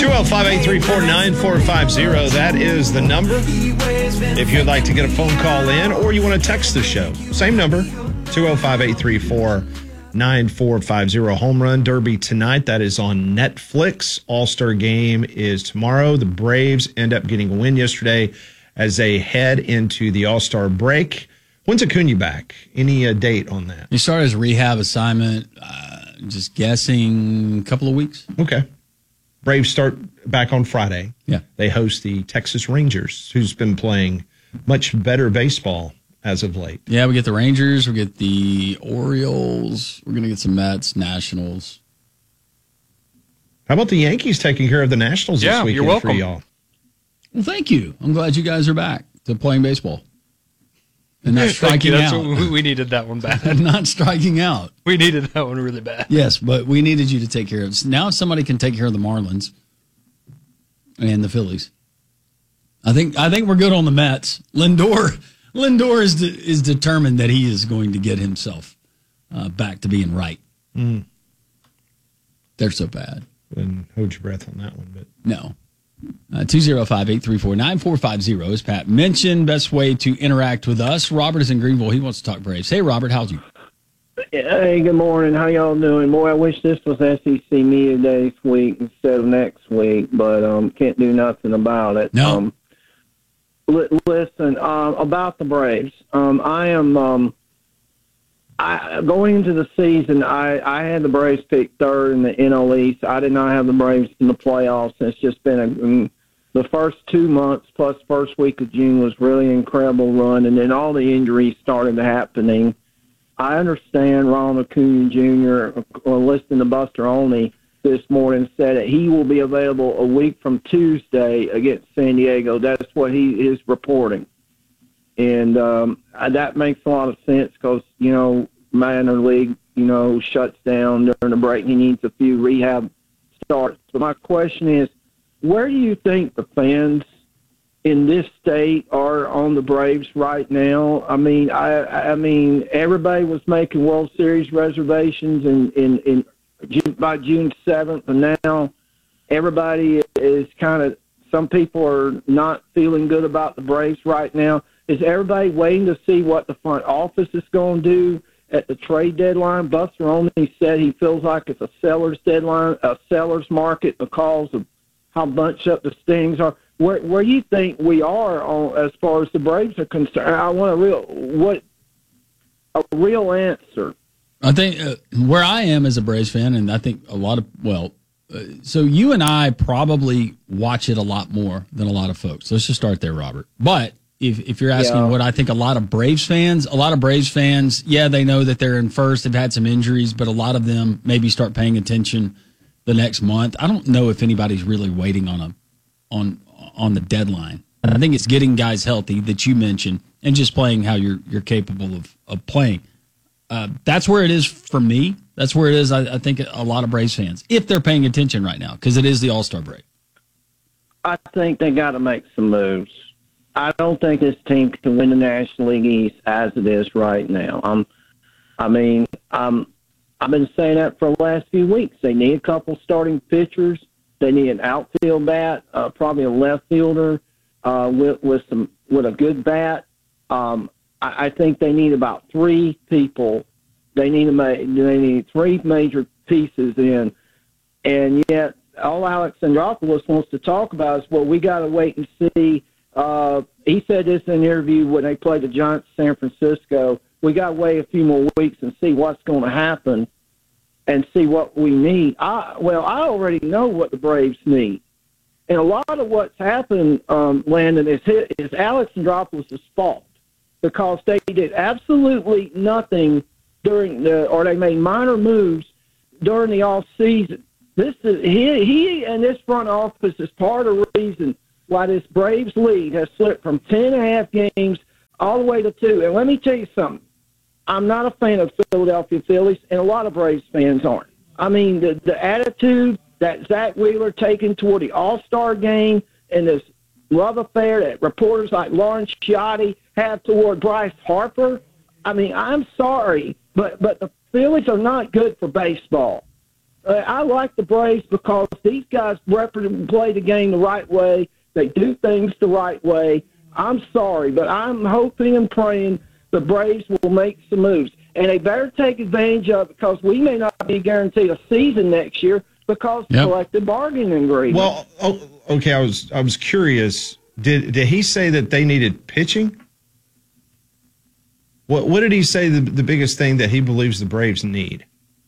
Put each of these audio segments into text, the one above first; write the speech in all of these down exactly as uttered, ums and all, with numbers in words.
two oh five, eight three four, nine four five zero. That is the number. If you'd like to get a phone call in or you want to text the show, same number, two oh five, eight three four, nine four five zero. Home Run Derby tonight. That is on Netflix. All-Star Game is tomorrow. The Braves end up getting a win yesterday as they head into the All-Star break. When's Acuna back? Any uh, date on that? He started his rehab assignment, uh, just guessing, a couple of weeks. Okay. Braves start back on Friday. Yeah. They host the Texas Rangers, who's been playing much better baseball as of late. Yeah, we get the Rangers, we get the Orioles, we're going to get some Mets, Nationals. How about the Yankees taking care of the Nationals yeah, this weekend you're welcome. for y'all? Well, thank you. I'm glad you guys are back to playing baseball. And not striking That's out. What we needed that one bad. And not striking out. We needed that one really bad. Yes, but we needed you to take care of it. Now somebody can take care of the Marlins and the Phillies. I think I think we're good on the Mets. Lindor Lindor is de, is determined that he is going to get himself uh, back to being right. Mm. They're so bad. And hold your breath on that one, but no. Uh, two oh five, eight three four, nine four five zero, as Pat mentioned. Best way to interact with us. Robert is in Greenville. He wants to talk Braves. Hey, Robert, how's you? Hey, good morning. How y'all doing? Boy, I wish this was S E C Media Day this week instead of next week, but um, can't do nothing about it. No. Um, li- listen, um, about the Braves. Um, I am um, I, going into the season, I, I had the Braves picked third in the N L East. I did not have the Braves in the playoffs. It's just been a, um, the first two months plus first week of June was really an incredible run, and then all the injuries started happening. I understand Ronald Acuna Junior, uh, listening to Buster Olney this morning, said that he will be available a week from Tuesday against San Diego. That's what he is reporting. And um, that makes a lot of sense because, you know, minor league, you know, shuts down during the break. He needs a few rehab starts. So my question is, where do you think the fans in this state are on the Braves right now? I mean, I I mean, everybody was making World Series reservations in, in, in June, by June seventh, and now everybody is kind of, some people are not feeling good about the Braves right now. Is everybody waiting to see what the front office is going to do at the trade deadline? Buster Olney said he feels like it's a seller's deadline, a seller's market because of how bunched up the standings are. Where where do you think we are on as far as the Braves are concerned? I want a real what a real answer. I think uh, where I am as a Braves fan, and I think a lot of, well, uh, so you and I probably watch it a lot more than a lot of folks. Let's just start there, Robert. But if if you're asking Yeah. what I think a lot of Braves fans, a lot of Braves fans, yeah, they know that they're in first. They've had some injuries, but a lot of them maybe start paying attention the next month. I don't know if anybody's really waiting on a on on the deadline. I think it's getting guys healthy that you mentioned and just playing how you're you're capable of, of playing. Uh, that's where it is for me. That's where it is, I, I think, a lot of Braves fans, if they're paying attention right now, because it is the All-Star break. I think they got to make some moves. I don't think this team can win the National League East as it is right now. Um, I mean, um, I've been saying that for the last few weeks. They need a couple starting pitchers. They need an outfield bat, uh, probably a left fielder uh, with with some with a good bat. Um, I, I think they need about three people. They need to make, they need three major pieces in, and yet all Alex Andropoulos wants to talk about is, well, we got to wait and see. Uh, he said this in an interview when they played the Giants in San Francisco. We got to wait a few more weeks and see what's going to happen and see what we need. I, well, I already know what the Braves need. And a lot of what's happened, um, Landon, is, is Alex Andropoulos' fault because they did absolutely nothing during the, or they made minor moves during the off season. This is he, he and this front office is part of the reason why this Braves lead has slipped from ten and a half games all the way to two. And let me tell you something. I'm not a fan of Philadelphia Phillies, and a lot of Braves fans aren't. I mean, the, the attitude that Zach Wheeler taken toward the All-Star game and this love affair that reporters like Lawrence Ciotti have toward Bryce Harper, I mean, I'm sorry, but, but the Phillies are not good for baseball. Uh, I like the Braves because these guys rep- play the game the right way. They do things the right way. I'm sorry, but I'm hoping and praying the Braves will make some moves. And they better take advantage of it because we may not be guaranteed a season next year because Yep. of collective bargaining agreement. Well, oh, okay, I was I was curious. Did did he say that they needed pitching? What what did he say the the biggest thing that he believes the Braves need?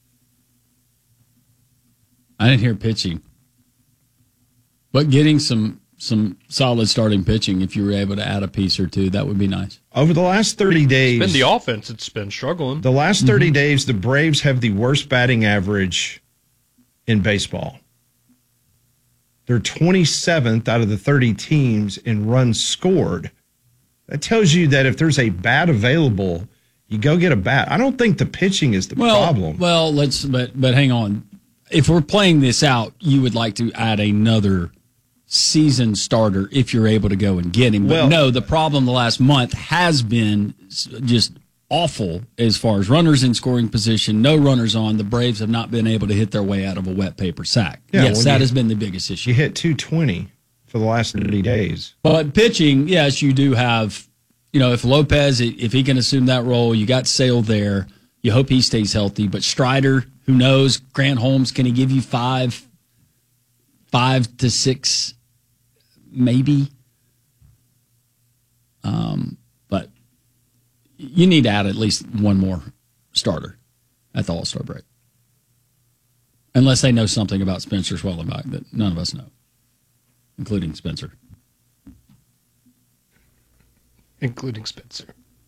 I didn't hear pitching, but getting some some solid starting pitching, if you were able to add a piece or two, that would be nice. Over the last thirty days, It's been the offense that's been struggling. the last thirty days, the Braves have the worst batting average in baseball. They're twenty-seventh out of the thirty teams in runs scored. That tells you that if there's a bat available, you go get a bat. I don't think the pitching is the Well, problem. well, let's but but hang on. If we're playing this out, you would like to add another season starter if you're able to go and get him. But Well- no, the problem the last month has been s- just awful as far as runners in scoring position, no runners on. The Braves have not been able to hit their way out of a wet paper sack. Yeah, yes, when that you- has been the biggest issue. You hit two twenty for the last thirty days. But pitching, yes, you do have, you know, if Lopez, if he can assume that role, you got Sale there. You hope he stays healthy. But Strider, who knows? Grant Holmes, can he give you five, five to six, maybe? Um, but you need to add at least one more starter at the All-Star break. Unless they know something about Spencer Schwellenbach that none of us know, including Spencer. Including Spencer.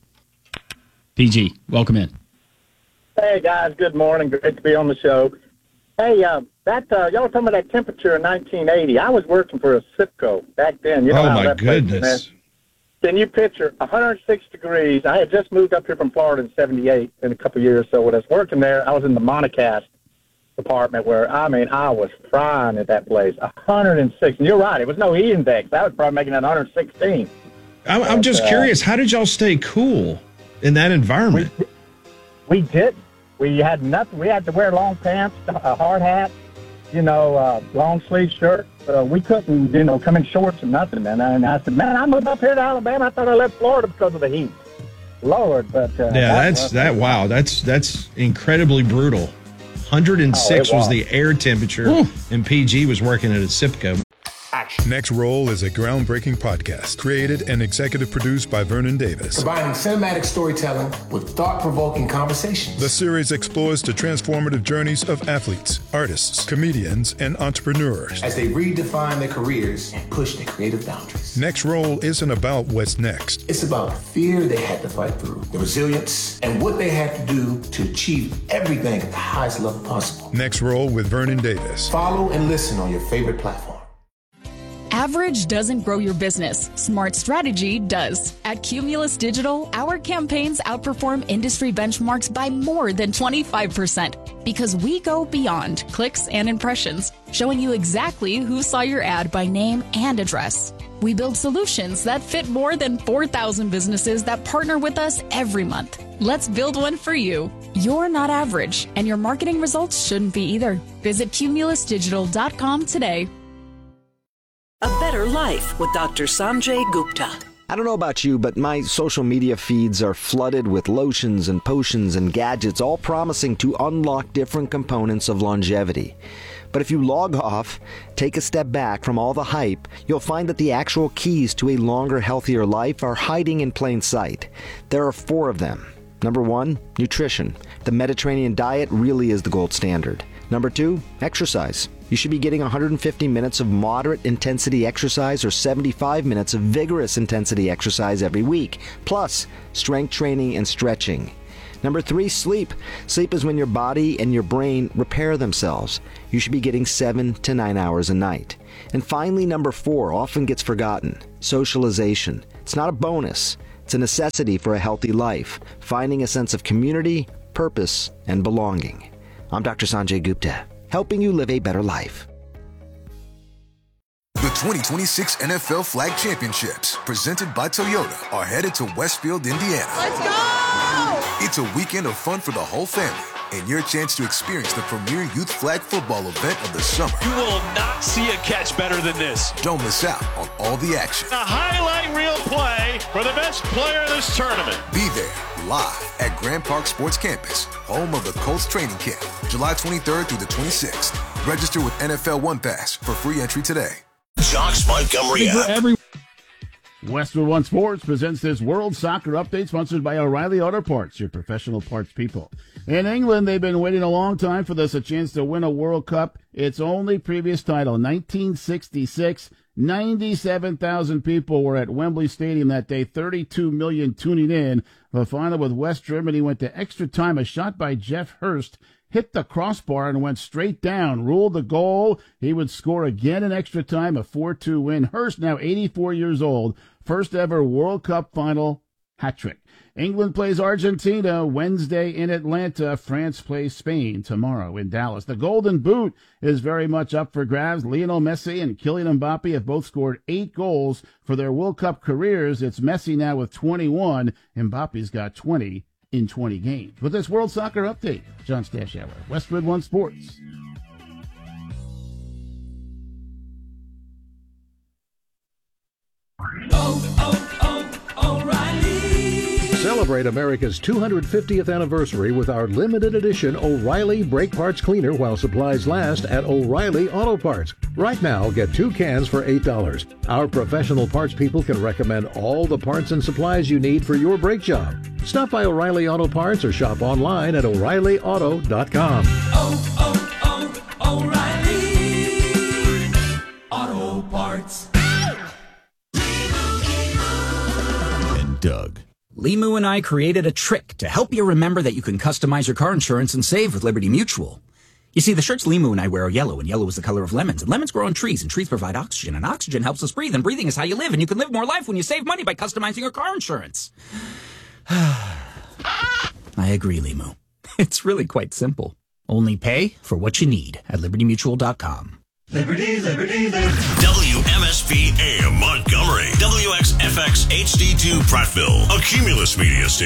P G, welcome in. Hey guys, good morning. Great to be on the show. Hey, uh, that uh, y'all were talking about that temperature in nineteen eighty. I was working for a Sipco back then. You know Oh, how my that place is, goodness. man. Can you picture one hundred six degrees? I had just moved up here from Florida in seventy-eight in a couple of years. So when I was working there, I was in the monocast department where, I mean, I was frying at that place. one hundred six. And you're right. It was no heat index. I was probably making that one hundred sixteen. I'm, I'm just uh, curious, how did y'all stay cool in that environment? We didn't. We had nothing. We had to wear long pants, a hard hat, you know, uh, long sleeve shirt. Uh, we couldn't, you know, come in shorts or nothing, man. And I said, man, I moved up here to Alabama. I thought I left Florida because of the heat. Lord, but uh, Yeah, that that's was- that. Wow, that's that's incredibly brutal. one hundred six Oh, it was was. the air temperature, and P G was working at a Sipco. Next Roll is a groundbreaking podcast created and executive produced by Vernon Davis. Combining cinematic storytelling with thought-provoking conversations. The series explores the transformative journeys of athletes, artists, comedians, and entrepreneurs. As they redefine their careers and push their creative boundaries. Next Roll isn't about what's next. It's about the fear they had to fight through, the resilience, and what they had to do to achieve everything at the highest level possible. Next Roll with Vernon Davis. Follow and listen on your favorite platform. Average doesn't grow your business. Smart strategy does. At Cumulus Digital, our campaigns outperform industry benchmarks by more than twenty-five percent because we go beyond clicks and impressions, showing you exactly who saw your ad by name and address. We build solutions that fit more than four thousand businesses that partner with us every month. Let's build one for you. You're not average, and your marketing results shouldn't be either. Visit cumulus digital dot com today. A Better Life with Doctor Sanjay Gupta. I don't know about you, but my social media feeds are flooded with lotions and potions and gadgets, all promising to unlock different components of longevity. But if you log off, take a step back from all the hype, you'll find that the actual keys to a longer, healthier life are hiding in plain sight. There are four of them. Number one, nutrition. The Mediterranean diet really is the gold standard. Number two, exercise. You should be getting one hundred fifty minutes of moderate intensity exercise or seventy-five minutes of vigorous intensity exercise every week, plus strength training and stretching. Number three, sleep. Sleep is when your body and your brain repair themselves. You should be getting seven to nine hours a night. And finally, number four, often gets forgotten, socialization. It's not a bonus. It's a necessity for a healthy life, finding a sense of community, purpose, and belonging. I'm Doctor Sanjay Gupta, helping you live a better life. The twenty twenty-six N F L Flag Championships, presented by Toyota, are headed to Westfield, Indiana. Let's go! It's a weekend of fun for the whole family, and your chance to experience the premier youth flag football event of the summer. You will not see a catch better than this. Don't miss out on all the action. A highlight reel play for the best player in this tournament. Be there live at Grand Park Sports Campus, home of the Colts training camp, July twenty-third through the twenty-sixth. Register with N F L One Pass for free entry today. Josh Montgomery app. Westwood One Sports presents this World Soccer Update, sponsored by O'Reilly Auto Parts, your professional parts people. In England, they've been waiting a long time for this, a chance to win a World Cup. Its only previous title, nineteen sixty-six. ninety-seven thousand people were at Wembley Stadium that day, thirty-two million tuning in. The final with West Germany went to extra time. A shot by Jeff Hurst hit the crossbar and went straight down, ruled the goal. He would score again in extra time, a four two win. Hurst, now eighty-four years old, first ever World Cup final hat trick. England plays Argentina Wednesday in Atlanta. France plays Spain tomorrow in Dallas. The Golden Boot is very much up for grabs. Lionel Messi and Kylian Mbappe have both scored eight goals for their World Cup careers. It's Messi now with twenty-one. Mbappe's got twenty in twenty games. With this World Soccer Update, John Stashower, Westwood One Sports. Oh, oh, oh, O'Reilly. Celebrate America's two hundred fiftieth anniversary with our limited edition O'Reilly Brake Parts Cleaner while supplies last at O'Reilly Auto Parts. Right now, get two cans for eight dollars. Our professional parts people can recommend all the parts and supplies you need for your brake job. Stop by O'Reilly Auto Parts or shop online at O'Reilly Auto dot com. Oh, oh, oh, O'Reilly Auto Parts. And Doug. Limu and I created a trick to help you remember that you can customize your car insurance and save with Liberty Mutual. You see, the shirts Limu and I wear are yellow, and yellow is the color of lemons, and lemons grow on trees, and trees provide oxygen, and oxygen helps us breathe, and breathing is how you live, and you can live more life when you save money by customizing your car insurance. I agree, Limu. It's really quite simple. Only pay for what you need at Liberty Mutual dot com. Liberty, Liberty, Liberty. W M S P A M Montgomery. W X F X H D two Prattville. A Cumulus Media Station.